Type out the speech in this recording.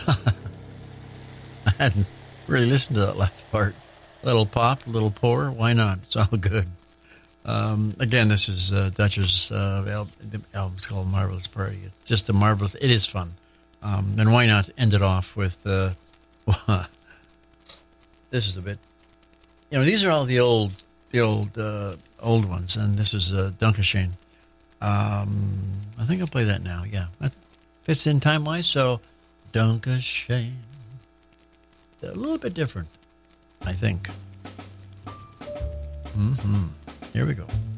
I hadn't really listened to that last part. A little pop, a little pour. Why not? It's all good. Again, this is Dutch's the album's called Marvelous Party. It's just a marvelous. It is fun. And why not end it off with this is a bit. These are all the old ones, and this is Dunkashane. I think I'll play that now. Yeah, that fits in time wise. So Dunkashane, a little bit different, I think. Here we go.